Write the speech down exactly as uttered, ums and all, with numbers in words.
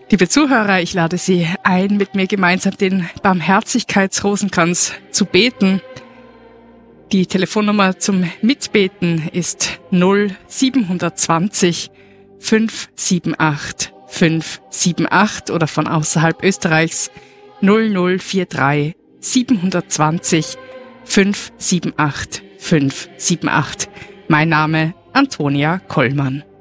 Liebe Zuhörer, ich lade Sie ein, mit mir gemeinsam den Barmherzigkeitsrosenkranz zu beten. Die Telefonnummer zum Mitbeten ist null sieben zwanzig fünf sieben acht fünf sieben acht oder von außerhalb Österreichs null null vier drei sieben zwanzig fünf sieben acht fünf sieben acht. Mein Name Antonia Kollmann.